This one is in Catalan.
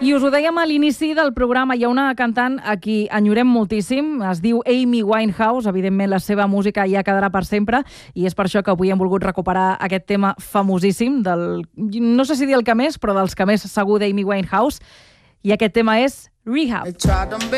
I us ho dèiem a l'inici del programa, hi ha una cantant a qui enyorem moltíssim, es diu Amy Winehouse, evidentment la seva música ja quedarà per sempre, i és per això que avui hem volgut recuperar aquest tema famosíssim, no sé si dir el que més, però dels que més segur d'Amy Winehouse, i aquest tema és Rehab.